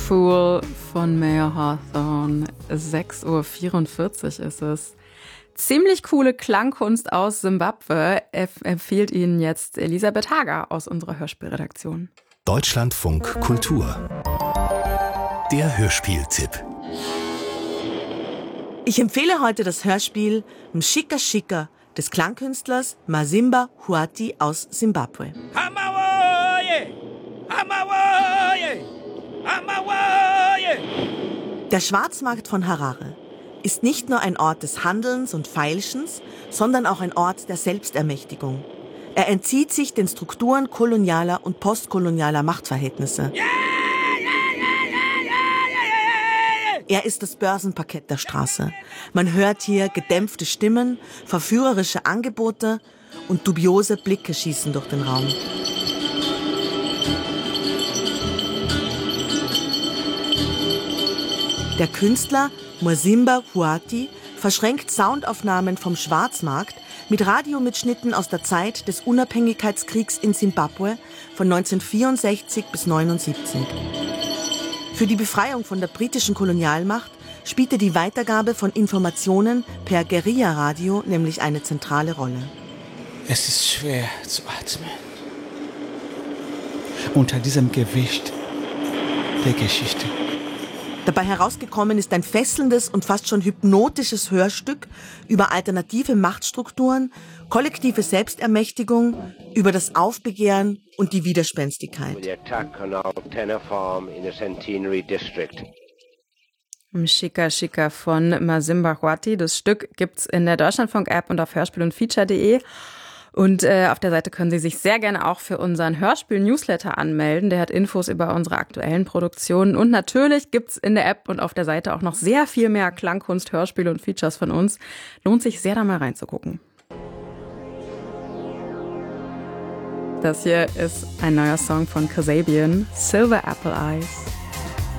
Fool von Mayor Hawthorne. 6:44 Uhr ist es. Ziemlich coole Klangkunst aus Simbabwe empfiehlt Ihnen jetzt Elisabeth Hager aus unserer Hörspielredaktion. Deutschlandfunk Kultur. Der Hörspieltipp. Ich empfehle heute das Hörspiel Mshika Shika des Klangkünstlers Masimba Huati aus Simbabwe. Der Schwarzmarkt von Harare ist nicht nur ein Ort des Handelns und Feilschens, sondern auch ein Ort der Selbstermächtigung. Er entzieht sich den Strukturen kolonialer und postkolonialer Machtverhältnisse. Er ist das Börsenparkett der Straße. Man hört hier gedämpfte Stimmen, verführerische Angebote und dubiose Blicke schießen durch den Raum. Der Künstler Masimba Huati verschränkt Soundaufnahmen vom Schwarzmarkt mit Radiomitschnitten aus der Zeit des Unabhängigkeitskriegs in Simbabwe von 1964 bis 1979. Für die Befreiung von der britischen Kolonialmacht spielte die Weitergabe von Informationen per Guerilla-Radio nämlich eine zentrale Rolle. Es ist schwer zu atmen. Unter diesem Gewicht der Geschichte. Dabei herausgekommen ist ein fesselndes und fast schon hypnotisches Hörstück über alternative Machtstrukturen, kollektive Selbstermächtigung, über das Aufbegehren und die Widerspenstigkeit. Mshika Shika von Masimba Huati. Das Stück gibt's in der Deutschlandfunk-App und auf hörspiel- und feature.de. Und auf der Seite können Sie sich sehr gerne auch für unseren Hörspiel-Newsletter anmelden. Der hat Infos über unsere aktuellen Produktionen. Und natürlich gibt's in der App und auf der Seite auch noch sehr viel mehr Klangkunst, Hörspiele und Features von uns. Lohnt sich sehr, da mal reinzugucken. Das hier ist ein neuer Song von Kasabian, Silver Apple Eyes.